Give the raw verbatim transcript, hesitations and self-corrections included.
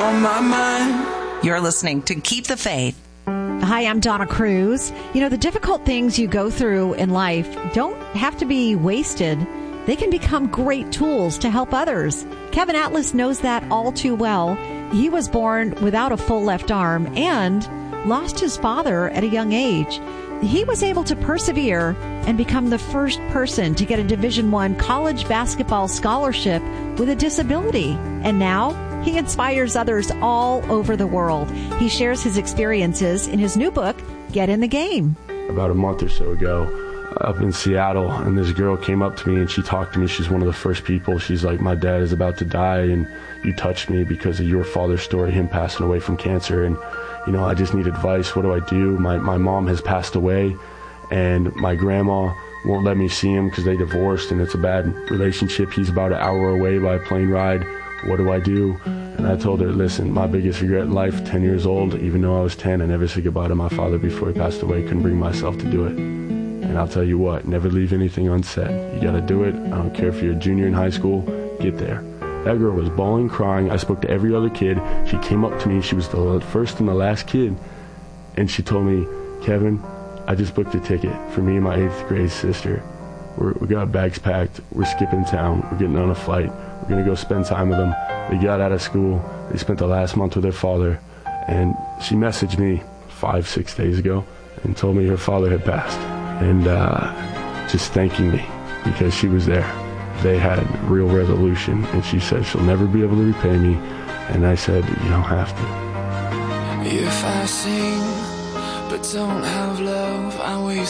on my mind. You're listening to Keep the Faith. Hi, I'm Donna Cruz. You know, the difficult things you go through in life don't have to be wasted. They can become great tools to help others. Kevin Atlas knows that all too well. He was born without a full left arm and lost his father at a young age. He was able to persevere and become the first person to get a Division I college basketball scholarship with a disability. And now he inspires others all over the world. He shares his experiences in his new book, Get in the Game. About a month or so ago, up in Seattle, and this girl came up to me and she talked to me. She's one of the first people. She's like, my dad is about to die and you touched me because of your father's story, him passing away from cancer. And, you know, I just need advice. What do I do? My, my mom has passed away and my grandma won't let me see him because they divorced and it's a bad relationship. He's about an hour away by a plane ride. What do I do? And I told her, listen, my biggest regret in life, ten years old, even though I was ten, I never said goodbye to my father before he passed away. Couldn't bring myself to do it. And I'll tell you what, never leave anything unsaid. You got to do it. I don't care if you're a junior in high school, get there. That girl was bawling, crying. I spoke to every other kid. She came up to me. She was the first and the last kid. And she told me, Kevin, I just booked a ticket for me and my eighth grade sister. We're, we got bags packed. We're skipping town. We're getting on a flight. We're going to go spend time with them. They got out of school. They spent the last month with their father. And she messaged me five, six days ago and told me her father had passed. And uh, just thanking me because she was there. They had real resolution. And she said she'll never be able to repay me. And I said, you don't have to. If I sing but don't have love, I waste